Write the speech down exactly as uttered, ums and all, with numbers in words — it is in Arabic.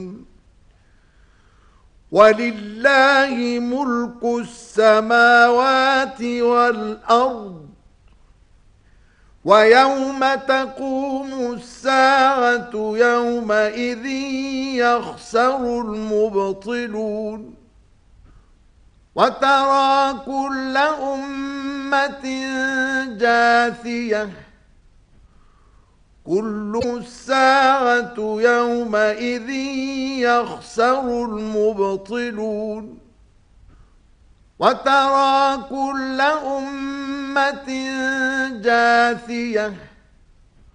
ولله ملك السماوات والأرض ويوم تقوم الساعة يومئذ يخسر المبطلون وترى كل أمة جاثية كل الساعة يومئذ يخسر المبطلون وترى كل أمة جاثية